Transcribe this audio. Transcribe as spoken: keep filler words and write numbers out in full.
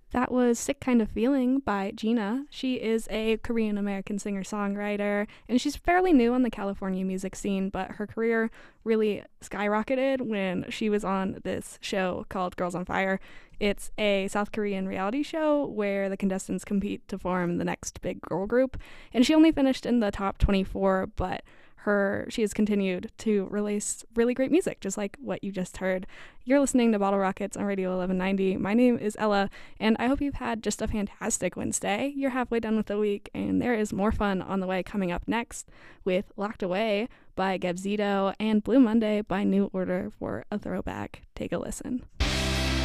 That was Sick Kind of Feeling by Gina. She is a Korean American singer songwriter, and she's fairly new on the California music scene, but her career really skyrocketed when she was on this show called Girls on Fire. It's a South Korean reality show where the contestants compete to form the next big girl group, and she only finished in the top twenty-four, but her she has continued to release really great music, just like what you just heard. You're listening to Bottle Rockets on Radio eleven ninety. My name is Ella, and I hope you've had just a fantastic Wednesday. You're halfway done with the week, and there is more fun on the way coming up next with Locked Away by Gebzito and Blue Monday by New Order for a throwback. Take a listen.